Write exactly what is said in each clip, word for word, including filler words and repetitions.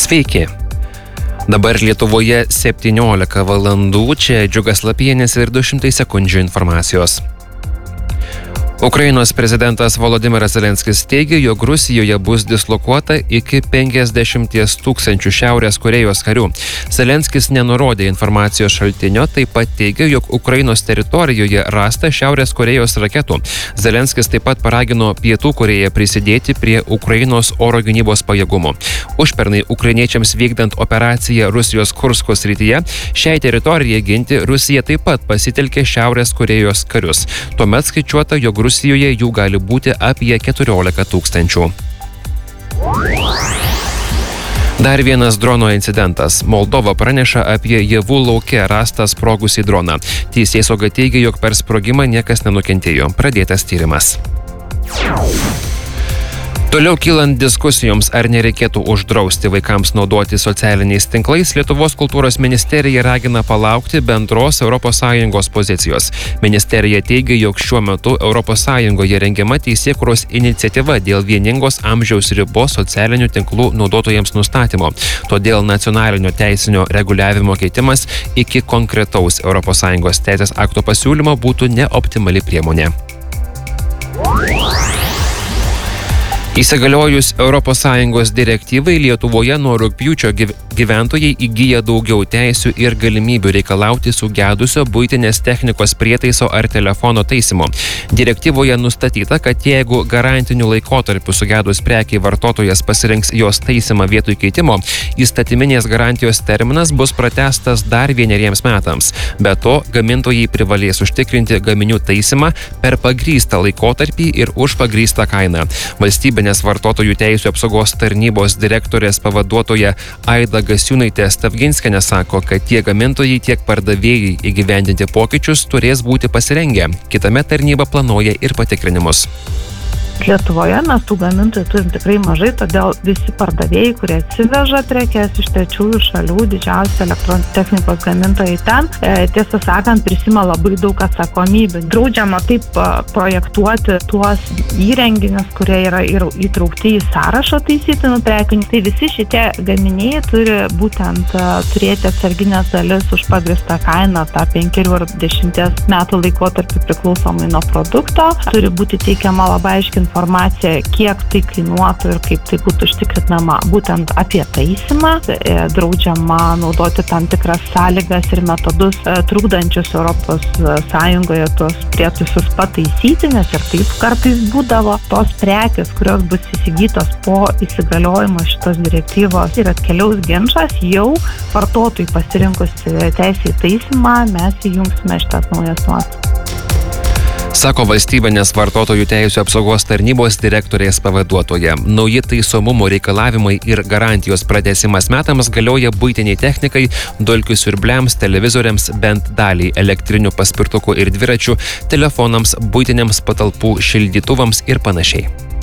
Sveiki. Dabar Lietuvoje septyniolika valandų, čia Džiugas Lapienis ir du šimtai sekundžių informacijos. Ukrainos prezidentas Volodymyras Zelenskis teigia, jog Rusijoje bus dislokuota iki penkiasdešimt tūkstančių Šiaurės Korėjos karių. Zelenskis nenurodė informacijos šaltinio, taip pat teigia, jog Ukrainos teritorijoje rasta Šiaurės Korėjos raketų. Zelenskis taip pat paragino Pietų Korėją prisidėti prie Ukrainos oro gynybos pajėgumų. Užpernai ukrainiečiams vykdant operaciją Rusijos Kursko srityje, šiai teritorijai ginti Rusija taip pat pasitelkė Šiaurės Korėjos karius. Tuomet skaičiuota, jog Rusijoje jų gali būti apie keturiolika tūkstančių. Dar vienas drono incidentas. Moldova praneša apie javų lauke rastą sprogusį droną. Teisėsauga teigia, jog per sprogimą niekas nenukentėjo. Pradėtas tyrimas. Toliau kylant diskusijoms, ar nereikėtų uždrausti vaikams naudoti socialiniais tinklais, Lietuvos kultūros ministerija ragina palaukti bendros Europos Sąjungos pozicijos. Ministerija teigia, jog šiuo metu Europos Sąjungoje rengiama teisėkūros iniciatyva dėl vieningos amžiaus ribos socialinių tinklų naudotojams nustatymo. Todėl nacionalinio teisinio reguliavimo keitimas iki konkretaus Europos Sąjungos teisės akto pasiūlymo būtų neoptimali priemonė. Įsigaliojus Europos Sąjungos direktyvai, Lietuvoje nuo rugpjūčio gyventojai įgyja daugiau teisių ir galimybių reikalauti sugedusio buitinės technikos prietaiso ar telefono taisymo. Direktyvoje nustatyta, kad jeigu garantiniu laikotarpiu sugedus prekiai vartotojas pasirinks jos taisymą vietoj keitimo, įstatyminės garantijos terminas bus pratęstas dar vieneriems metams. Be to, gamintojai privalės užtikrinti gaminių taisymą per pagrįstą laikotarpį ir už pagrįstą kainą. Valstybinė Nes vartotojų teisių apsaugos tarnybos direktorės pavaduotoja Aida Gasiūnaitė Stavginskienė sako, kad tiek gamintojai, tiek pardavėjai įgyvendinti pokyčius turės būti pasirengę. Kitąmet tarnyba planuoja ir patikrinimus. Lietuvoje mes tų gamintojų turim tikrai mažai, todėl visi pardavėjai, kurie atsiveža prekes iš trečiųjų šalių, didžiausi elektroninės technikos gamintojai ten, e, tiesą sakant, prisima labai daug atsakomybių. Draudžiama taip projektuoti tuos įrenginius, kurie yra ir įtraukti į sąrašą taisytinų prekių. Tai visi šitie gaminiai turi būtent turėti atsarginės dalis už pagrįstą kainą, tą penkerių ar dešimties metų laikotarpį priklausomai nuo produkto. Turi būti teikiama labai aiški informacija, kiek tai kainuotų ir kaip tai būtų užtikrinama būtent apie taisymą. Draudžiama naudoti tam tikras sąlygas ir metodus trukdančius Europos Sąjungoje tuos prietaisus pataisyti, nes ir taip kartais būdavo tos prekės, kurios bus įsigytos po įsigaliojimo šitos direktyvos ir atkeliaus ginčas, jau vartotojui pasirinkus teisę į taisymą, mes įjungsime šitas naujas nuostatas. Sako valstybinės vartotojų teisių apsaugos tarnybos direktorės pavaduotoja. Nauji taisomumo reikalavimai ir garantijos pratęsimas metams galioja buitiniai technikai, dulkių siurbliams, televizoriams, bent daliai elektrinių paspirtukų ir dviračių, telefonams, buitiniams patalpų šildytuvams ir panašiai.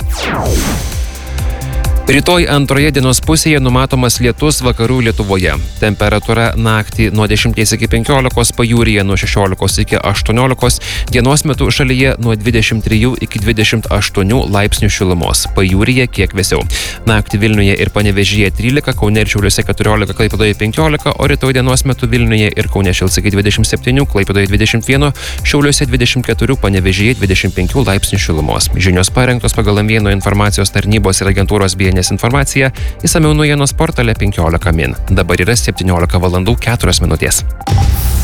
Rytoj antroje dienos pusėje numatomas lietus vakarų Lietuvoje. Temperatūra naktį nuo dešimties iki penkiolikos, pajūryje nuo šešiolikos iki aštuoniolikos, dienos metu šalyje nuo dvidešimt trijų iki dvidešimt aštuonių laipsnių šilumos, pajūryje kiek vėsiau. Naktį Vilniuje ir Panevėžyje trylika, Kaune ir Šiauliuose keturiolika, Klaipėdoje penkiolika, o rytoj dienos metu Vilniuje ir Kaune šils iki dvidešimt septynių, Klaipėdoje dvidešimt vieno, Šiauliuose dvidešimt keturių, Panevėžyje dvidešimt penkių laipsnių šilumos. Žinios parengtos pagal Vieno informacijos tarnybos ir agentūros B N S informacija, išsamiau naujienos portale penkiolika min. Dabar yra septyniolika valandų keturios minutės.